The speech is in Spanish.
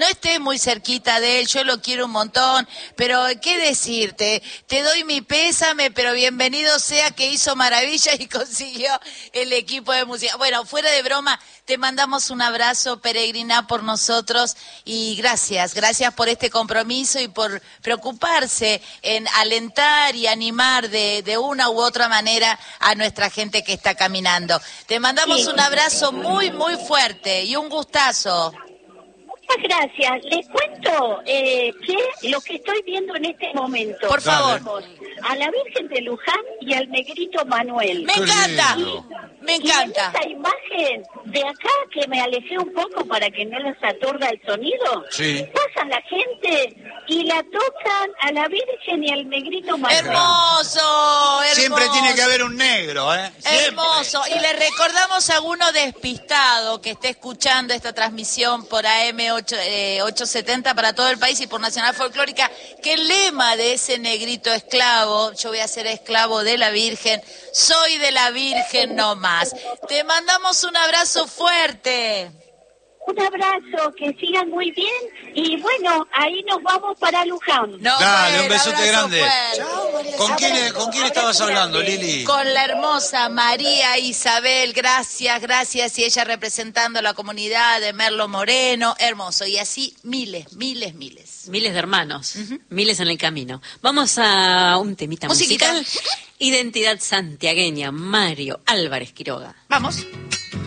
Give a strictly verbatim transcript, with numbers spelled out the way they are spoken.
no estés muy cerquita de él, yo lo quiero un montón, pero qué decirte, te doy mi pésame, pero bienvenido sea que hizo maravillas y consiguió el equipo de música. Bueno, fuera de broma, te mandamos un abrazo, peregrina por nosotros y gracias, gracias por este compromiso y por preocuparse en alentar y animar de, de una u otra manera a nuestra gente que está caminando. Te mandamos Sí. un abrazo muy, muy fuerte y un gustazo. Muchas gracias. Les cuento eh, que lo que estoy viendo en este momento. Por favor. Tenemos a la Virgen de Luján y al Negrito Manuel. Me Qué encanta, lindo. me Y en encanta. esa imagen de acá, que me alejé un poco para que no los atorda el sonido, Sí. pasan la gente y la tocan a la Virgen y al Negrito Manuel. Hermoso, hermoso. Siempre tiene que haber un negro, ¿eh? Siempre. Hermoso. Y le recordamos a alguno despistado que esté escuchando esta transmisión por A M ocho, eh, ochocientos setenta para todo el país y por Nacional Folclórica, que el lema de ese negrito esclavo, yo voy a ser esclavo de la Virgen, soy de la Virgen no más. Te mandamos un abrazo fuerte. Un abrazo, que sigan muy bien y bueno, ahí nos vamos para Luján. No, Dale, bueno, un besote abrazo grande. fuerte. ¿Con quién, ¿Con quién estabas hablando, Lili? Con la hermosa María Isabel, gracias, gracias, y ella representando a la comunidad de Merlo Moreno, hermoso, y así miles, miles, miles. Miles de hermanos, miles en el camino. Vamos a un temita Musiquita. musical. Identidad santiagueña, Mario Álvarez Quiroga. Vamos.